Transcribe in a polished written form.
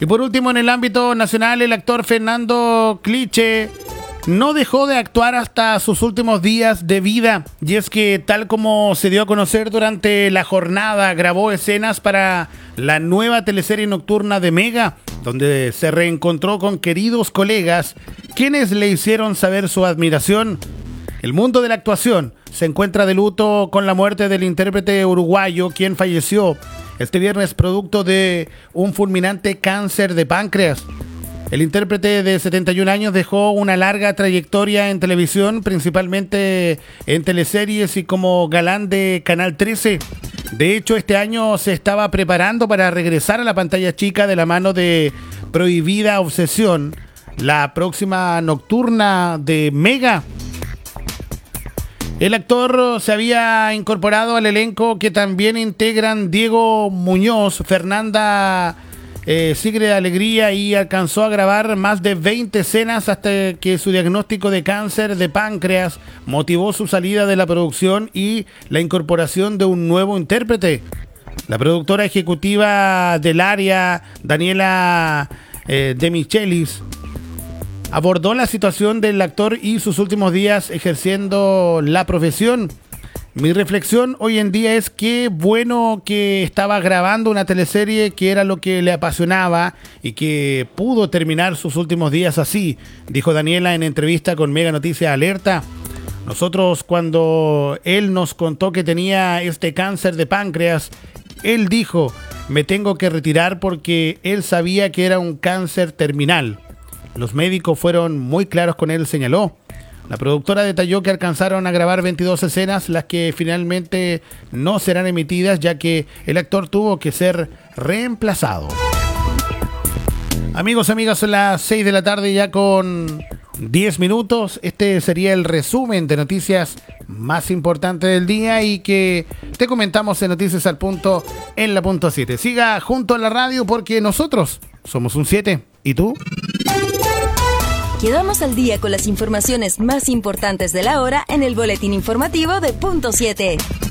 Y por último, en el ámbito nacional, el actor Fernando Cliche no dejó de actuar hasta sus últimos días de vida. Y es que, tal como se dio a conocer durante la jornada, grabó escenas para la nueva teleserie nocturna de Mega, donde se reencontró con queridos colegas, quienes le hicieron saber su admiración. El mundo de la actuación se encuentra de luto con la muerte del intérprete uruguayo, quien falleció este viernes producto de un fulminante cáncer de páncreas. El intérprete de 71 años dejó una larga trayectoria en televisión, principalmente en teleseries y como galán de Canal 13. De hecho, este año se estaba preparando para regresar a la pantalla chica de la mano de Prohibida Obsesión, la próxima nocturna de Mega. El actor se había incorporado al elenco que también integran Diego Muñoz, Fernanda Sigre de Alegría, y alcanzó a grabar más de 20 escenas hasta que su diagnóstico de cáncer de páncreas motivó su salida de la producción y la incorporación de un nuevo intérprete. La productora ejecutiva del área, Daniela De Michelis, abordó la situación del actor y sus últimos días ejerciendo la profesión. Mi reflexión hoy en día es que bueno que estaba grabando una teleserie que era lo que le apasionaba y que pudo terminar sus últimos días así, dijo Daniela en entrevista con Mega Noticias Alerta. Nosotros, cuando él nos contó que tenía este cáncer de páncreas, él dijo: me tengo que retirar, porque él sabía que era un cáncer terminal. Los médicos fueron muy claros con él, señaló. La productora detalló que alcanzaron a grabar 22 escenas, las que finalmente no serán emitidas, ya que el actor tuvo que ser reemplazado. Amigos, amigas, son las 6 de la tarde ya con 10 minutos. Este sería el resumen de noticias más importantes del día y que te comentamos en Noticias al Punto en la punto 7. Siga junto a la radio, porque nosotros somos un 7. ¿Y tú? Quedamos al día con las informaciones más importantes de la hora en el boletín informativo de Punto 7.